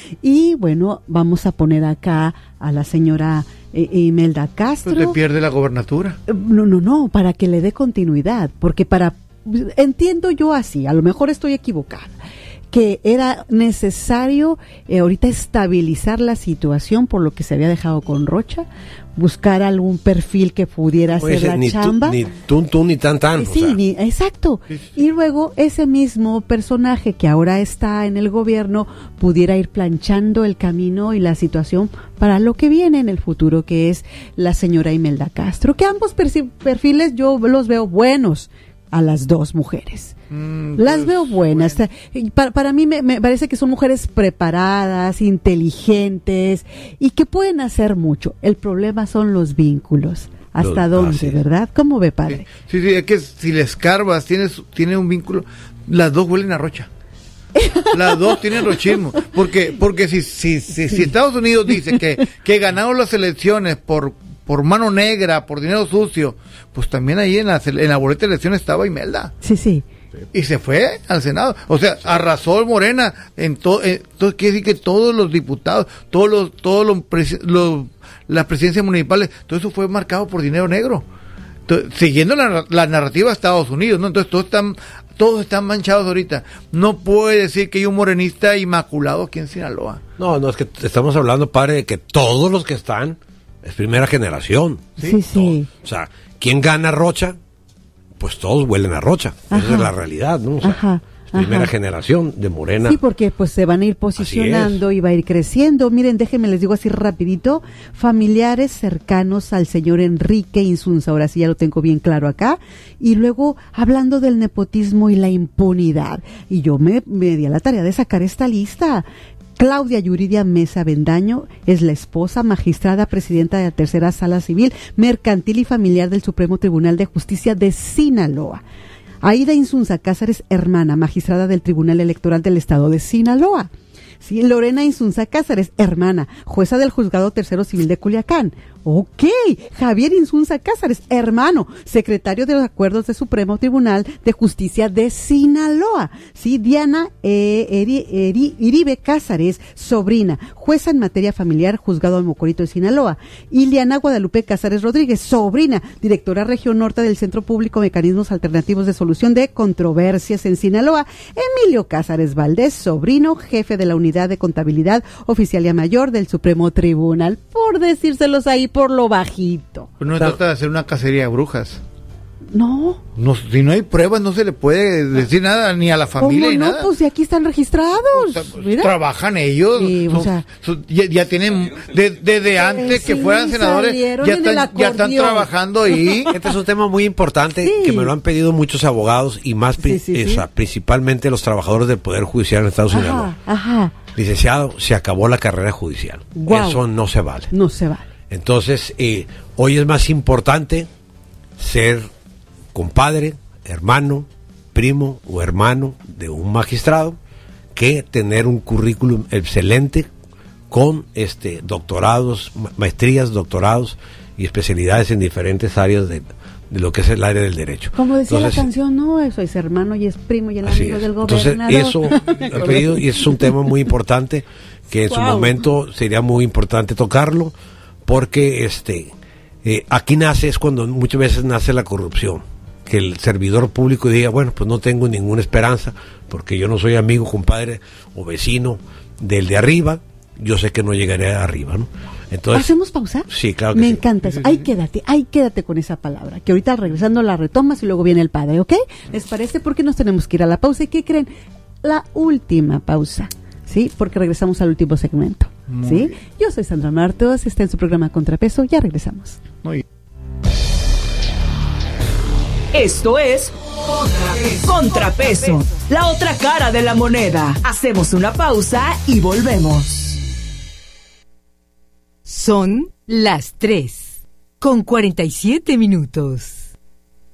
Y bueno, vamos a poner acá a la señora Imelda Castro. Pues le pierde la gobernatura. No, para que le dé continuidad, porque entiendo yo así, a lo mejor estoy equivocada, que era necesario ahorita estabilizar la situación por lo que se había dejado con Rocha, buscar algún perfil que pudiera hacer la chamba. Ni tú ni tan. Sí, exacto. Y luego ese mismo personaje que ahora está en el gobierno pudiera ir planchando el camino y la situación para lo que viene en el futuro, que es la señora Imelda Castro, que ambos perfiles yo los veo buenos a las dos mujeres. Las veo buenas. Bueno. Para mí me parece que son mujeres preparadas, inteligentes y que pueden hacer mucho. El problema son los vínculos. ¿Hasta dónde, verdad? ¿Cómo ve, padre? Sí, es que si le escarbas, tiene un vínculo, las dos huelen a Rocha. Las dos tienen rochismo. Porque si Estados Unidos dice que ganaron las elecciones por mano negra, por dinero sucio, pues también ahí en la boleta de elecciones estaba Imelda. Sí. Y se fue al Senado. O sea, arrasó Morena. Entonces quiere decir que todos los diputados, las presidencias municipales, todo eso fue marcado por dinero negro. Entonces, siguiendo la narrativa de Estados Unidos, ¿no? Entonces todos están manchados ahorita. No puede decir que hay un morenista inmaculado aquí en Sinaloa. No, es que estamos hablando, padre, de que todos los que están es primera generación. Sí. O sea, ¿quién gana Rocha? Pues todos huelen a Rocha. Ajá. Esa es la realidad, ¿no? O sea, primera generación de Morena. Sí, porque pues se van a ir posicionando y va a ir creciendo. Miren, déjenme les digo así rapidito, familiares cercanos al señor Enrique Insunza, ahora sí ya lo tengo bien claro acá, y luego hablando del nepotismo y la impunidad. Y yo me di a la tarea de sacar esta lista. Claudia Yuridia Mesa Bendaño es la esposa, magistrada, presidenta de la Tercera Sala Civil, Mercantil y Familiar del Supremo Tribunal de Justicia de Sinaloa. Aida Insunza Cázares, hermana, magistrada del Tribunal Electoral del Estado de Sinaloa. Sí, Lorena Insunza Cázares, hermana, jueza del Juzgado Tercero Civil de Culiacán. Ok, Javier Insunza Cázares, hermano, secretario de los Acuerdos del Supremo Tribunal de Justicia de Sinaloa. Sí, Diana Iribe Cázares, sobrina, jueza en materia familiar, Juzgado de Mocorito de Sinaloa. Iliana Guadalupe Cázares Rodríguez, sobrina, directora Región Norte del Centro Público Mecanismos Alternativos de Solución de Controversias en Sinaloa. Emilio Cázares Valdés, sobrino, jefe de la Unidad de Contabilidad, Oficialía Mayor del Supremo Tribunal, por decírselos ahí por lo bajito. Pues no se trata de hacer una cacería de brujas. No, si no hay pruebas no se le puede decir nada ni a la familia ni nada. Pues si aquí están registrados. Pues, trabajan ellos. Sí, ya tienen desde antes que fueran senadores, ya están trabajando ahí. Este es un tema muy importante que me lo han pedido muchos abogados y más principalmente los trabajadores del Poder Judicial en Estados Unidos. Licenciado, se acabó la carrera judicial. Wow. Eso no se vale. No se vale. Entonces, hoy es más importante ser compadre, hermano, primo o hermano de un magistrado que tener un currículum excelente con doctorados, maestrías, doctorados y especialidades en diferentes áreas de lo que es el área del derecho. Como decía la canción, no, eso es hermano y es primo y el amigo del gobernador. Entonces, eso he pedido y es un tema muy importante que en su momento sería muy importante tocarlo porque aquí es cuando muchas veces nace la corrupción. Que el servidor público diga, bueno, pues no tengo ninguna esperanza, porque yo no soy amigo, compadre o vecino del de arriba, yo sé que no llegaré arriba, ¿no? Entonces, ¿hacemos pausa? Sí, claro que Me encanta eso. Ahí quédate con esa palabra, que ahorita regresando la retomas y luego viene el padre, ¿ok? ¿Les parece? Porque nos tenemos que ir a la pausa. ¿Y qué creen? La última pausa, ¿sí? Porque regresamos al último segmento, ¿sí? Bien. Yo soy Sandra Martos, está en su programa Contrapeso, ya regresamos. Muy bien. Esto es Contrapeso, la otra cara de la moneda. Hacemos una pausa y volvemos. Son las 3:47.